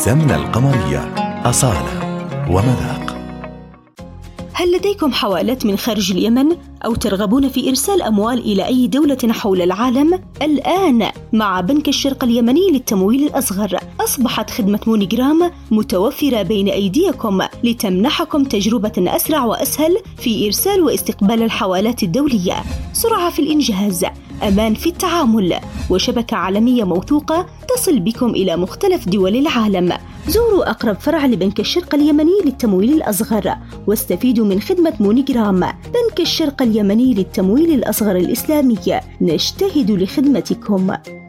السمنة القمرية أصالة ومذاق. هل لديكم حوالات من خارج اليمن أو ترغبون في إرسال أموال إلى أي دولة حول العالم؟ الآن مع بنك الشرق اليمني للتمويل الأصغر أصبحت خدمة مونيجرام متوفرة بين أيديكم لتمنحكم تجربة أسرع وأسهل في إرسال واستقبال الحوالات الدولية، سرعة في الإنجاز، أمان في التعامل، وشبكة عالمية موثوقة تصل بكم إلى مختلف دول العالم. زوروا أقرب فرع لبنك الشرق اليمني للتمويل الأصغر واستفيدوا من خدمة مونيجرام. بنك الشرق اليمني للتمويل الأصغر الإسلامي، نجتهد لخدمتكم.